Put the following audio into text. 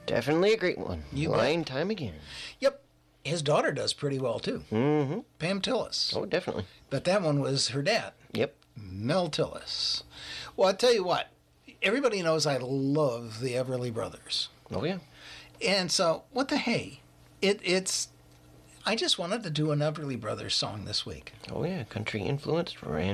Definitely a great one. You Line time again. Yep. His daughter does pretty well, too. Mm-hmm. Pam Tillis. Oh, definitely. But that one was her dad. Yep. Mel Tillis. Well, I tell you what. Everybody knows I love the Everly Brothers. Oh, yeah. And so, what the hey? It's... I just wanted to do an Everly Brothers song this week. Oh, yeah. Country influenced,